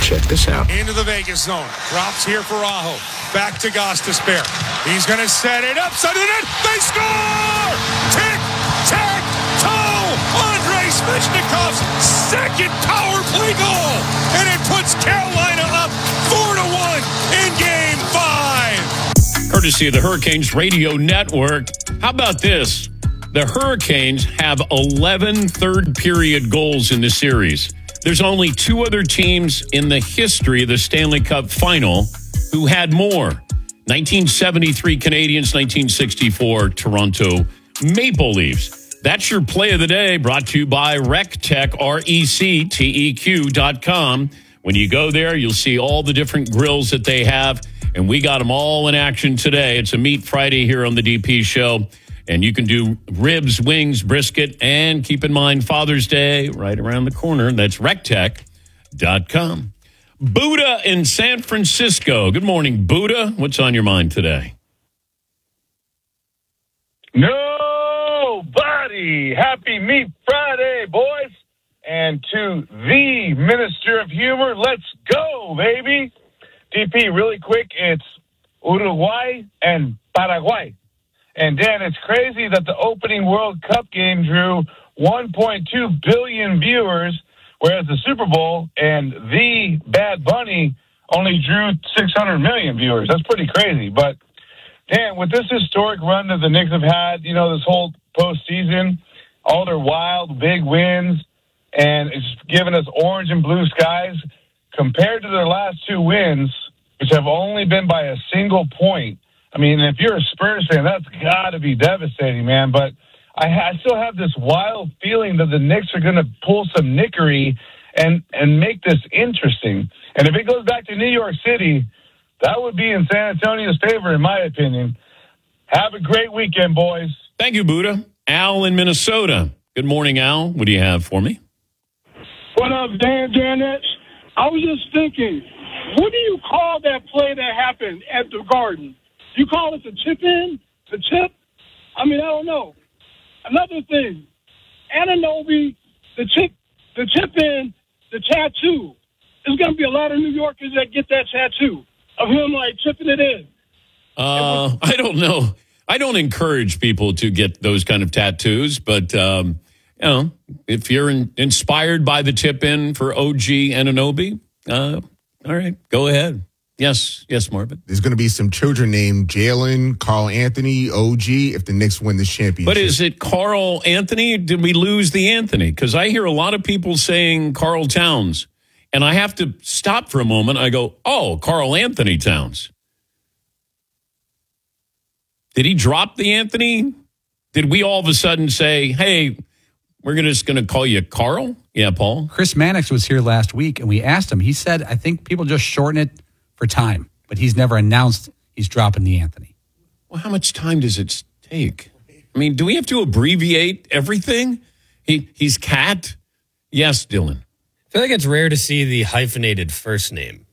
Check this out. Into the Vegas zone. Drops here for Aho. Back to Gostisbehere. He's going to set it up. Side of the net. They score! Tick, tack, toe! Andrei Svechnikov's second power play goal. And it puts Carolina up 4-1 in Game 5. Courtesy of the Hurricanes Radio Network. How about this? The Hurricanes have 11 third-period goals in the series. There's only two other teams in the history of the Stanley Cup Final who had more. 1973 Canadiens, 1964 Toronto Maple Leafs. That's your play of the day, brought to you by RecTech, RecTeq.com. When you go there, you'll see all the different grills that they have, and we got them all in action today. It's a Meat Friday here on the DP Show. And you can do ribs, wings, brisket, and keep in mind Father's Day right around the corner. That's RecTech.com. Buddha in San Francisco. Good morning, Buddha. What's on your mind today? Nobody. Happy Meat Friday, boys. And to the Minister of Humor, let's go, baby. DP, really quick, it's Uruguay and Paraguay. And, Dan, it's crazy that the opening World Cup game drew 1.2 billion viewers, whereas the Super Bowl and the Bad Bunny only drew 600 million viewers. That's pretty crazy. But, Dan, with this historic run that the Knicks have had, you know, this whole postseason, all their wild, big wins, and it's given us orange and blue skies, compared to their last two wins, which have only been by a single point. I mean, if you're a Spurs fan, that's got to be devastating, man. But I still have this wild feeling that the Knicks are going to pull some nickery and make this interesting. And if it goes back to New York City, that would be in San Antonio's favor, in my opinion. Have a great weekend, boys. Thank you, Buddha. Al in Minnesota. Good morning, Al. What do you have for me? What up, Dan Janets? I was just thinking, what do you call that play that happened at the Garden? You call it the chip in? The chip? I mean, I don't know. Another thing, Anunoby, the chip in, the tattoo. There's going to be a lot of New Yorkers that get that tattoo of him, like, chipping it in. I don't know. I don't encourage people to get those kind of tattoos, but, you know, if you're inspired by the tip in for OG Anunoby, all right, go ahead. Yes, Marvin. There's going to be some children named Jalen, Carl Anthony, OG, if the Knicks win this championship. But is it Carl Anthony? Did we lose the Anthony? Because I hear a lot of people saying Carl Towns, and I have to stop for a moment. I go, oh, Carl Anthony Towns. Did he drop the Anthony? Did we all of a sudden say, hey, we're just going to call you Carl? Yeah, Paul? Chris Mannix was here last week, and we asked him. He said, I think people just shorten it for time, but he's never announced he's dropping the Anthony. Well, how much time does it take? I mean, do we have to abbreviate everything? He's Cat? Yes, Dylan. I feel like it's rare to see the hyphenated first name.